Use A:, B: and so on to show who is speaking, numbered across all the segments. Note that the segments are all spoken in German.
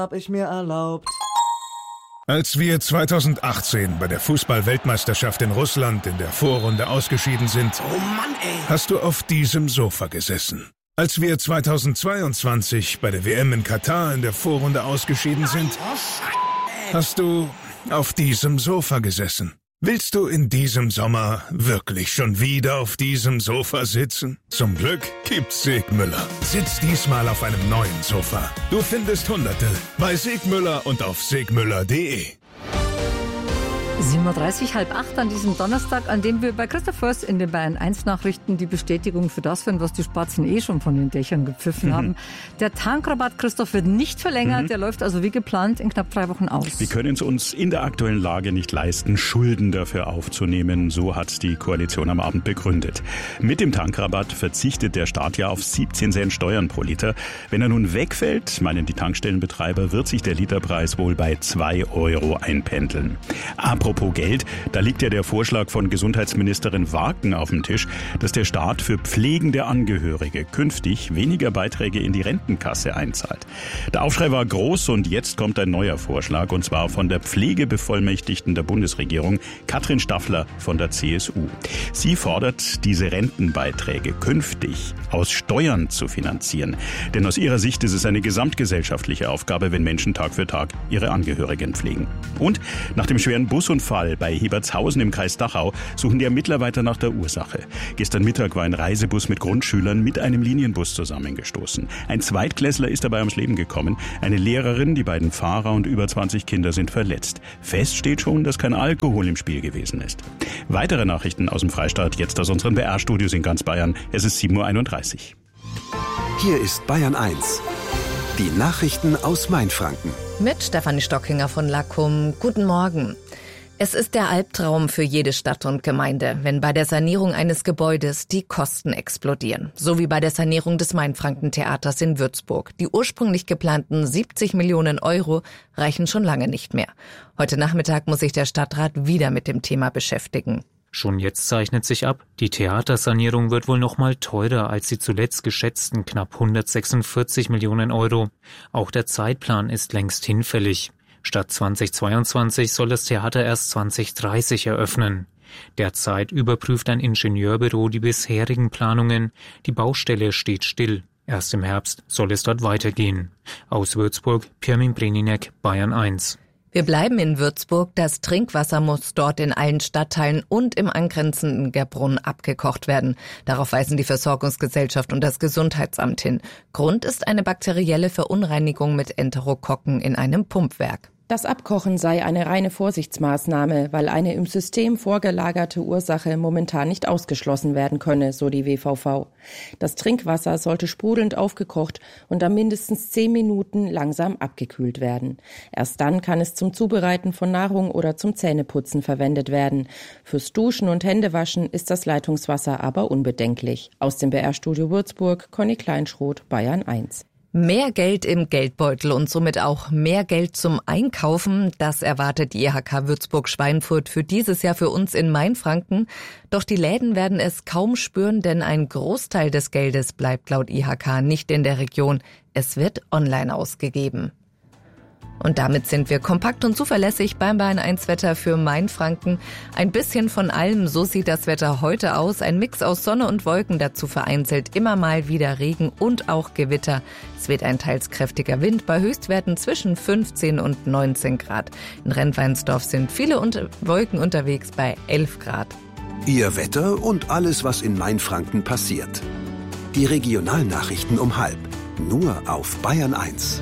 A: hab ich mir erlaubt.
B: Als wir 2018 bei der Fußball-Weltmeisterschaft in Russland in der Vorrunde ausgeschieden sind,
C: oh Mann, ey,
B: hast du auf diesem Sofa gesessen. Als wir 2022 bei der WM in Katar in der Vorrunde ausgeschieden sind, hast du auf diesem Sofa gesessen. Willst du in diesem Sommer wirklich schon wieder auf diesem Sofa sitzen? Zum Glück gibt's Segmüller. Sitz diesmal auf einem neuen Sofa. Du findest Hunderte bei Segmüller und auf segmüller.de.
D: 7.30 Uhr, 7:30 an diesem Donnerstag, an dem wir bei Christoph Först in den Bayern 1 Nachrichten die Bestätigung für das finden, was die Spatzen schon von den Dächern gepfiffen haben. Der Tankrabatt, Christoph, wird nicht verlängert, der läuft also wie geplant in knapp 3 Wochen aus.
E: Wir können es uns in der aktuellen Lage nicht leisten, Schulden dafür aufzunehmen, so hat die Koalition am Abend begründet. Mit dem Tankrabatt verzichtet der Staat ja auf 17 Cent Steuern pro Liter. Wenn er nun wegfällt, meinen die Tankstellenbetreiber, wird sich der Literpreis wohl bei 2 Euro einpendeln. Apropos Geld, da liegt ja der Vorschlag von Gesundheitsministerin Waken auf dem Tisch, dass der Staat für pflegende Angehörige künftig weniger Beiträge in die Rentenkasse einzahlt. Der Aufschrei war groß und jetzt kommt ein neuer Vorschlag, und zwar von der Pflegebevollmächtigten der Bundesregierung, Katrin Staffler von der CSU. Sie fordert, diese Rentenbeiträge künftig aus Steuern zu finanzieren. Denn aus ihrer Sicht ist es eine gesamtgesellschaftliche Aufgabe, wenn Menschen Tag für Tag ihre Angehörigen pflegen. Und nach dem schweren Busunfall bei Hebertshausen im Kreis Dachau suchen die Ermittler weiter nach der Ursache. Gestern Mittag war ein Reisebus mit Grundschülern mit einem Linienbus zusammengestoßen. Ein Zweitklässler ist dabei ums Leben gekommen. Eine Lehrerin, die beiden Fahrer und über 20 Kinder sind verletzt. Fest steht schon, dass kein Alkohol im Spiel gewesen ist. Weitere Nachrichten aus dem Freistaat jetzt aus unseren BR-Studios in ganz Bayern. Es ist 7.31 Uhr.
F: Hier ist Bayern 1. Die Nachrichten aus Mainfranken.
G: Mit Stefanie Stockinger von Lackum. Guten Morgen. Es ist der Albtraum für jede Stadt und Gemeinde, wenn bei der Sanierung eines Gebäudes die Kosten explodieren. So wie bei der Sanierung des Mainfranken-Theaters in Würzburg. Die ursprünglich geplanten 70 Millionen Euro reichen schon lange nicht mehr. Heute Nachmittag muss sich der Stadtrat wieder mit dem Thema beschäftigen.
H: Schon jetzt zeichnet sich ab, die Theatersanierung wird wohl noch mal teurer als die zuletzt geschätzten knapp 146 Millionen Euro. Auch der Zeitplan ist längst hinfällig. Statt 2022 soll das Theater erst 2030 eröffnen. Derzeit überprüft ein Ingenieurbüro die bisherigen Planungen. Die Baustelle steht still. Erst im Herbst soll es dort weitergehen. Aus Würzburg, Pirmin Breninek, Bayern 1.
G: Wir bleiben in Würzburg. Das Trinkwasser muss dort in allen Stadtteilen und im angrenzenden Gerbrunn abgekocht werden. Darauf weisen die Versorgungsgesellschaft und das Gesundheitsamt hin. Grund ist eine bakterielle Verunreinigung mit Enterokokken in einem Pumpwerk.
I: Das Abkochen sei eine reine Vorsichtsmaßnahme, weil eine im System vorgelagerte Ursache momentan nicht ausgeschlossen werden könne, so die WVV. Das Trinkwasser sollte sprudelnd aufgekocht und dann mindestens 10 Minuten langsam abgekühlt werden. Erst dann kann es zum Zubereiten von Nahrung oder zum Zähneputzen verwendet werden. Fürs Duschen und Händewaschen ist das Leitungswasser aber unbedenklich. Aus dem BR-Studio Würzburg, Conny Kleinschroth, Bayern 1.
G: Mehr Geld im Geldbeutel und somit auch mehr Geld zum Einkaufen, das erwartet die IHK Würzburg-Schweinfurt für dieses Jahr für uns in Mainfranken. Doch die Läden werden es kaum spüren, denn ein Großteil des Geldes bleibt laut IHK nicht in der Region. Es wird online ausgegeben. Und damit sind wir kompakt und zuverlässig beim Bayern 1 Wetter für Mainfranken. Ein bisschen von allem, so sieht das Wetter heute aus. Ein Mix aus Sonne und Wolken, dazu vereinzelt immer mal wieder Regen und auch Gewitter. Es weht ein teils kräftiger Wind bei Höchstwerten zwischen 15 und 19 Grad. In Rentweinsdorf sind viele Wolken unterwegs bei 11 Grad.
F: Ihr Wetter und alles, was in Mainfranken passiert. Die Regionalnachrichten um 12:30. Nur auf Bayern 1.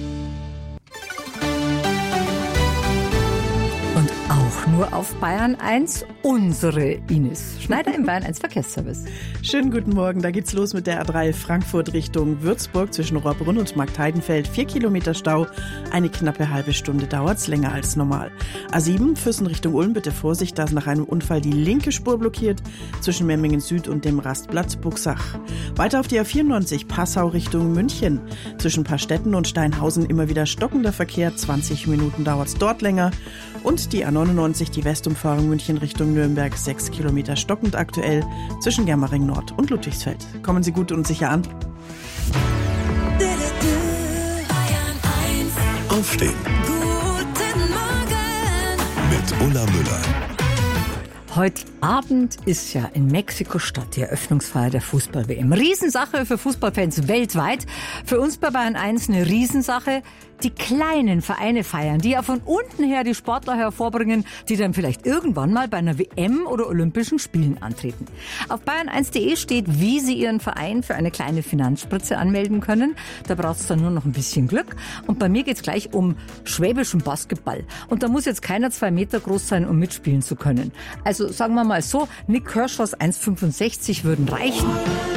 D: Und auch nur auf Bayern 1 unsere Ines Schneider im Bayern 1 Verkehrsservice.
J: Schönen guten Morgen, da geht's los mit der A3 Frankfurt Richtung Würzburg zwischen Rohrbrunn und Marktheidenfeld. 4 Kilometer Stau, eine knappe halbe Stunde dauert's, länger als normal. A7 Füssen Richtung Ulm, bitte Vorsicht, da ist nach einem Unfall die linke Spur blockiert zwischen Memmingen Süd und dem Rastplatz Buxach. Weiter auf die A94 Passau Richtung München. Zwischen Paarstetten und Steinhausen immer wieder stockender Verkehr, 20 Minuten dauert's dort länger. Und die A99, die Westumfahrung München Richtung Nürnberg, 6 Kilometer stockend aktuell zwischen Germering Nord und Ludwigsfeld. Kommen Sie gut und sicher an.
A: Aufstehen.
C: Guten Morgen
A: Mit Ulla Müller.
D: Heute Abend ist ja in Mexiko-Stadt die Eröffnungsfeier der Fußball-WM. Riesensache für Fußballfans weltweit. Für uns bei Bayern 1 eine Riesensache. Die kleinen Vereine feiern, die ja von unten her die Sportler hervorbringen, die dann vielleicht irgendwann mal bei einer WM oder Olympischen Spielen antreten. Auf bayern1.de steht, wie Sie Ihren Verein für eine kleine Finanzspritze anmelden können. Da braucht es dann nur noch ein bisschen Glück. Und bei mir geht es gleich um schwäbischen Basketball. Und da muss jetzt keiner 2 Meter groß sein, um mitspielen zu können. Also sagen wir mal so, Nick Kershaws 1,65 würden reichen.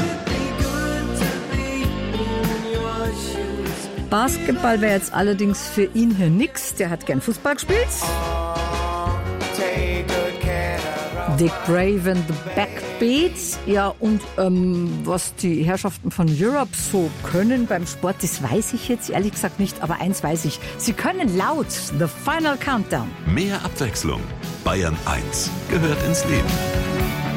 D: Basketball wäre jetzt allerdings für ihn hier nix. Der hat gern Fußball gespielt. Dick Brave and the Backbeats. Ja, und was die Herrschaften von Europe so können beim Sport, das weiß ich jetzt ehrlich gesagt nicht. Aber eins weiß ich, sie können laut The Final Countdown.
A: Mehr Abwechslung. Bayern 1 gehört ins Leben.